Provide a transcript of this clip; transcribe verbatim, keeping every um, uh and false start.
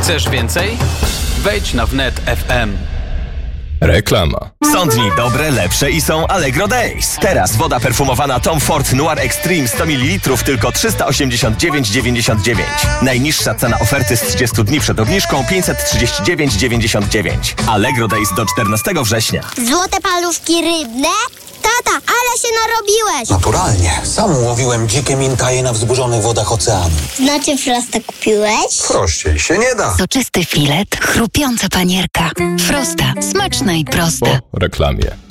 Chcesz więcej? Wejdź na wnet kropka ef em. Reklama. Są dni dobre, lepsze i są Allegro Days. Teraz woda perfumowana Tom Ford Noir Extreme sto mililitrów tylko trzysta osiemdziesiąt dziewięć dziewięćdziesiąt dziewięć. Najniższa cena oferty z trzydziestu dni przed obniżką pięćset trzydzieści dziewięć dziewięćdziesiąt dziewięć. Allegro Days do czternastego września. Złote paluszki rybne? Tata, ale się narobiłeś! Naturalnie. Sam łowiłem dzikie minkaje na wzburzonych wodach oceanu. Znaczy Frosta kupiłeś? Prościej się nie da. Soczysty filet, chrupiąca panierka. Frosta. Smaczne i proste. Po reklamie.